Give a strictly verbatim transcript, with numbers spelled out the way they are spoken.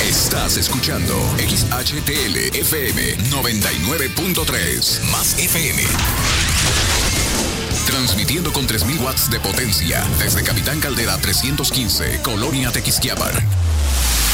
Estás escuchando X H T L F M noventa y nueve punto tres más F M. Transmitiendo con tres mil watts de potencia desde Capitán Caldera trescientos quince, Colonia Tequisquiapan.